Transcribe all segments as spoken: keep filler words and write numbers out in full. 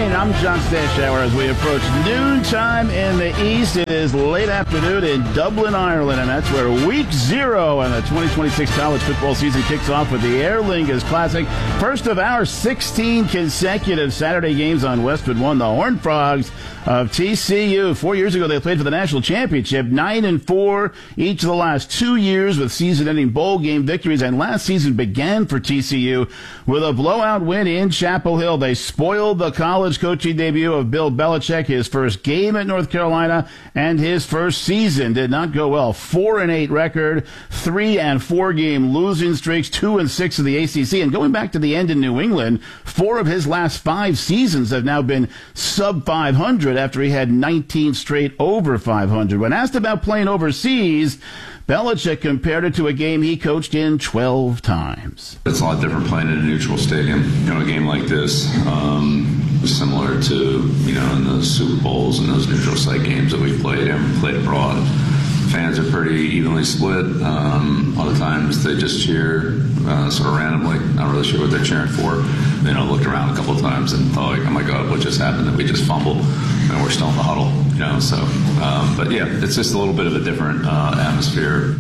Maine. I'm John Stashower as we approach noontime in the East. It is late afternoon in Dublin, Ireland, and that's where week zero and the twenty twenty-six college football season kicks off with the Aer Lingus Classic. First of our sixteen consecutive Saturday games on Westwood One. The Horned Frogs of T C U. Four years ago, they played for the national championship, nine and four each of the last two years with season-ending bowl game victories. And last season began for T C U with a blowout win in Chapel Hill. They spoiled the college coaching debut of Bill Belichick. His first game at North Carolina and his first season did not go well. Four and eight record, three and four game losing streaks, two and six of the A C C. And going back to the end in New England, four of his last five seasons have now been sub five hundred after he had nineteen straight over five hundred. When asked about playing overseas, Belichick compared it to a game he coached in twelve times. It's a lot different playing in a neutral stadium. You know, a game like this, um, similar to, you know, in those Super Bowls and those neutral site games that we've played and played abroad. Fans are pretty evenly split. Um, a lot of times they just cheer uh, sort of randomly, not really sure what they're cheering for. You know, looked around a couple of times and thought, like, oh my God, what just happened? That we just fumbled and we're still in the huddle. You know, so, um, but yeah, it's just a little bit of a different uh, atmosphere.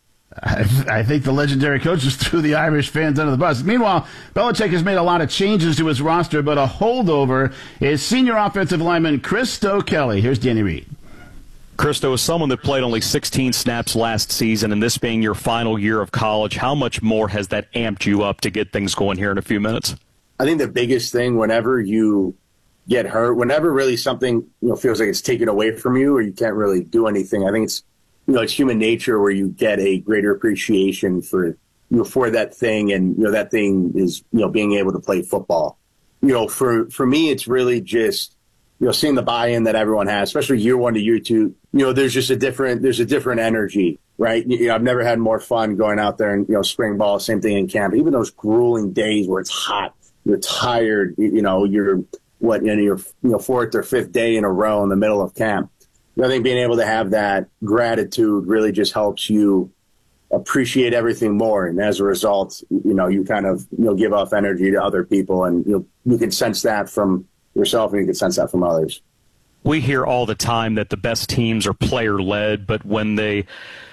I, I think the legendary coach just threw the Irish fans under the bus. Meanwhile, Belichick has made a lot of changes to his roster, but a holdover is senior offensive lineman Christo Kelly. Here's Danny Reed. Christo, as someone that played only sixteen snaps last season and this being your final year of college, how much more has that amped you up to get things going here in a few minutes? I think the biggest thing whenever you get hurt, whenever really something, you know, feels like it's taken away from you or you can't really do anything, I think it's, you know, it's human nature where you get a greater appreciation for, you know, for that thing. And, you know, that thing is, you know, being able to play football. You know, for, for me, it's really just, you know, seeing the buy-in that everyone has, especially year one to year two, you know, there's just a different, there's a different energy, right? You know, I've never had more fun going out there and, you know, spring ball, same thing in camp, even those grueling days where it's hot, you're tired, you know, you're what, you know, your, you know, fourth or fifth day in a row in the middle of camp. I think being able to have that gratitude really just helps you appreciate everything more. And as a result, you know, you kind of, you know, give off energy to other people and, you know, you can sense that from yourself and you can sense that from others. We hear all the time that the best teams are player-led, but when they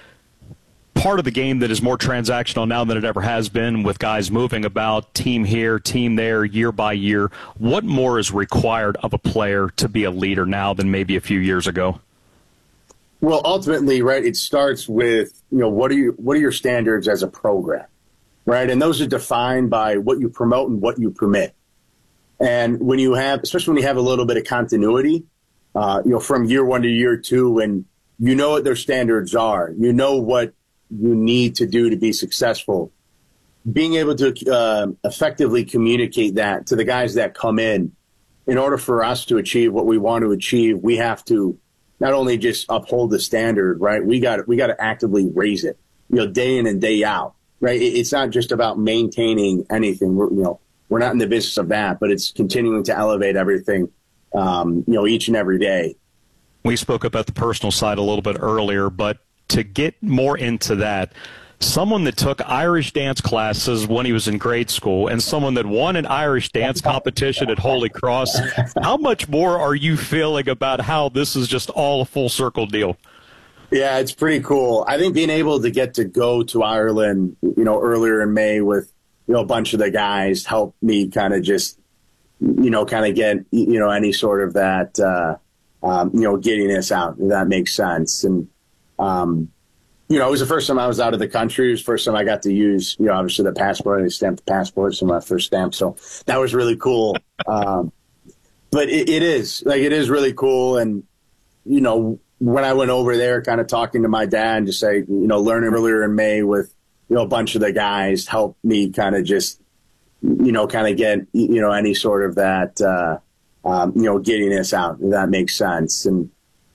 part of the game that is more transactional now than it ever has been with guys moving about, team here, team there, year by year, what more is required of a player to be a leader now than maybe a few years ago? Well, ultimately, right, it starts with, you know, what are you, what are your standards as a program, right? And those are defined by what you promote and what you permit. And when you have, especially when you have a little bit of continuity, uh, you know, from year one to year two, and you know what their standards are, you know what you need to do to be successful, being able to uh, effectively communicate that to the guys that come in, in order for us to achieve what we want to achieve, we have to not only just uphold the standard, right? We got we got to actively raise it, you know, day in and day out, right? It's not just about maintaining anything. We're, you know, we're not in the business of that, but it's continuing to elevate everything, um, you know, each and every day. We spoke about the personal side a little bit earlier, but to get more into that, someone that took Irish dance classes when he was in grade school and someone that won an Irish dance competition at Holy Cross, how much more are you feeling about how this is just all a full circle deal? Yeah, it's pretty cool. I think being able to get to go to Ireland, you know, earlier in May with, you know, a bunch of the guys helped me kind of just, you know, kind of get, you know, any sort of that, uh, um, you know, giddiness out, if that makes sense. And, um, you know, it was the first time I was out of the country. It was the first time I got to use, you know, obviously the passport. I stamped the passport, so my first stamp. So that was really cool. Um, but it, it is, like, it is really cool. And, you know, when I went over there, kind of talking to my dad and just say, you know, learning earlier in May with, you know, a bunch of the guys helped me kind of just, you know, kind of get, you know, any sort of that, uh, um, you know, giddiness out, if that makes sense. And,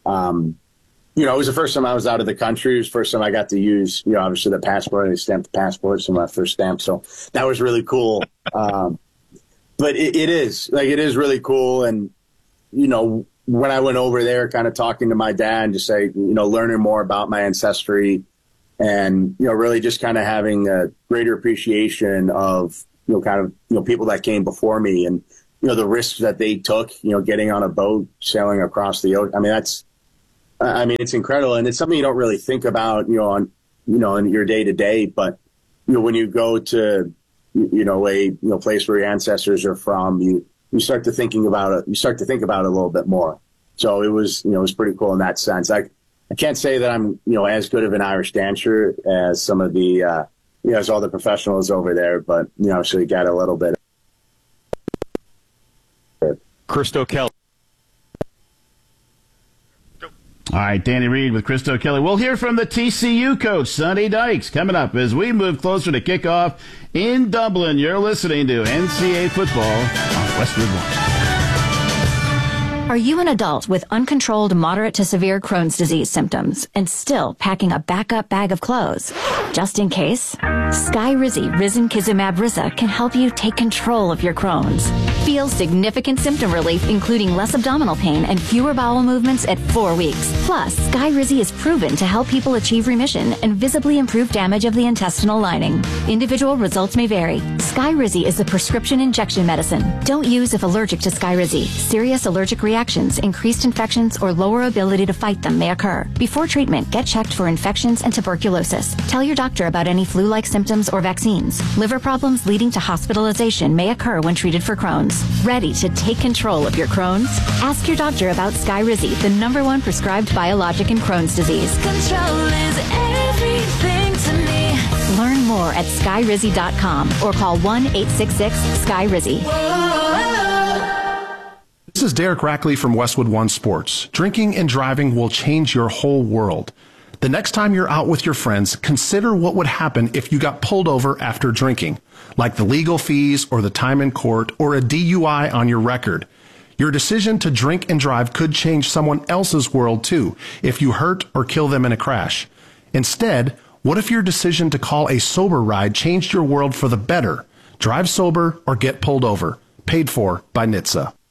um, you know, it was the first time I was out of the country. It was the first time I got to use, you know, obviously the passport. I stamped the passport, so my first stamp. So that was really cool. Um, but it, it is, like, it is really cool. And, you know, when I went over there, kind of talking to my dad and just say, you know, learning more about my ancestry and, you know, really just kind of having a greater appreciation of, you know, kind of, you know, people that came before me and you know, the risks that they took, you know, getting on a boat, sailing across the ocean. I mean, that's, I mean, it's incredible. And it's something you don't really think about, you know, on, you know, in your day to day. But, you know, when you go to, you know, a, you know, place where your ancestors are from, you, you start to thinking about it, you start to think about it a little bit more. So it was, you know, it was pretty cool in that sense. I, I can't say that I'm, you know, as good of an Irish dancer as some of the, uh, you know, as all the professionals over there, but, you know, so you got a little bit. Christo Kelly. All right, Danny Reed with Christo Kelly. We'll hear from the T C U coach, Sonny Dykes, coming up as we move closer to kickoff in Dublin. You're listening to N C A A Football on Westwood One. Are you an adult with uncontrolled moderate to severe Crohn's disease symptoms and still packing a backup bag of clothes? Just in case, Skyrizi Risankizumab Riza can help you take control of your Crohn's. Feel significant symptom relief, including less abdominal pain and fewer bowel movements at four weeks. Plus, Skyrizi is proven to help people achieve remission and visibly improve damage of the intestinal lining. Individual results may vary. Skyrizi is a prescription injection medicine. Don't use if allergic to Skyrizi. Serious allergic reactions, increased infections, or lower ability to fight them may occur. Before treatment, get checked for infections and tuberculosis. Tell your doctor about any flu-like symptoms or vaccines. Liver problems leading to hospitalization may occur when treated for Crohn's. Ready to take control of your Crohn's? Ask your doctor about Skyrizi, the number one prescribed biologic in Crohn's disease. Control is everything to me. Learn more at skyrizi dot com or call one eight six six Skyrizi. This is Derek Rackley from Westwood One Sports. Drinking and driving will change your whole world. The next time you're out with your friends, consider what would happen if you got pulled over after drinking, like the legal fees or the time in court or a D U I on your record. Your decision to drink and drive could change someone else's world too if you hurt or kill them in a crash. Instead, what if your decision to call a sober ride changed your world for the better? Drive sober or get pulled over. Paid for by N H T S A.